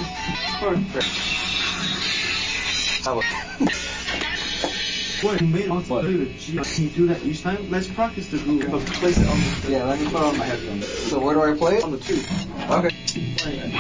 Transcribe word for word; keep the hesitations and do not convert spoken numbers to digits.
What you made on what? Can you do that each time? Let's practice the groove. But place it on the Yeah, let me put on my headphones. So where do I play it? On the two. Okay.